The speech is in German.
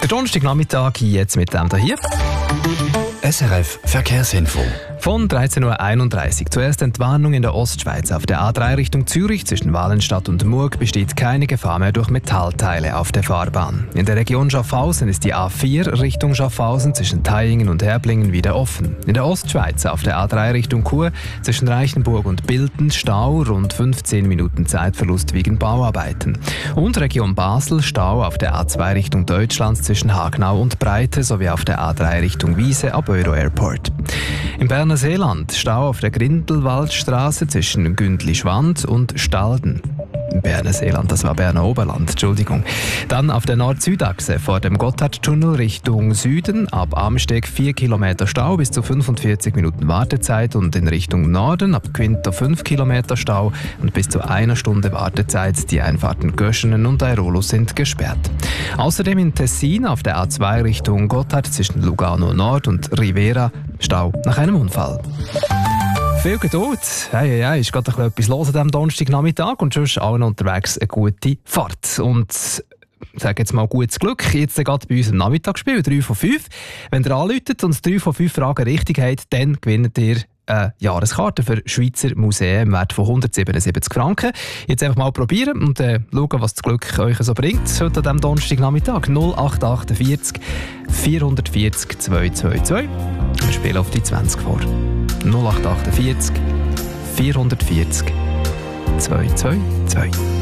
Der Donnerstagnachmittag jetzt mit dem hier. SRF Verkehrsinfo. Von 13.31 Uhr. Zuerst Entwarnung in der Ostschweiz. Auf der A3 Richtung Zürich zwischen Wallenstadt und Murg besteht keine Gefahr mehr durch Metallteile auf der Fahrbahn. In der Region Schaffhausen ist die A4 Richtung Schaffhausen zwischen Theiingen und Herblingen wieder offen. In der Ostschweiz auf der A3 Richtung Chur zwischen Reichenburg und Bilten Stau, rund 15 Minuten Zeitverlust wegen Bauarbeiten. Und Region Basel Stau auf der A2 Richtung Deutschland zwischen Hagnau und Breite sowie auf der A3 Richtung Wiese ab Euro Airport. Im Berner Seeland Stau auf der Grindelwaldstraße zwischen Gündli-Schwand und Stalden. Im Berner Seeland, das war Berner Oberland, Entschuldigung. Dann auf der Nord-Süd-Achse vor dem Gotthardtunnel Richtung Süden ab Amsteg 4 Kilometer Stau bis zu 45 Minuten Wartezeit und in Richtung Norden ab Quinto 5 Kilometer Stau und bis zu 1 Stunde Wartezeit. Die Einfahrten Göschenen und Airolus sind gesperrt. Außerdem in Tessin auf der A2 Richtung Gotthard zwischen Lugano Nord und Rivera Stau nach einem Unfall. Viel Geduld. Hey, ist gerade etwas los an diesem Donnerstagnachmittag und sonst allen unterwegs eine gute Fahrt. Und sage jetzt mal gutes Glück. Jetzt gerade bei uns im Nachmittagsspiel 3 von 5. Wenn ihr anruft und 3 von 5 Fragen richtig habt, dann gewinnt ihr eine Jahreskarte für Schweizer Museen im Wert von 177 Franken. Jetzt einfach mal probieren und schauen, was das Glück euch so bringt. Heute an diesem Donnerstagnachmittag 0848 440 222. Wir spielen auf die 20 vor. 0848 440 222.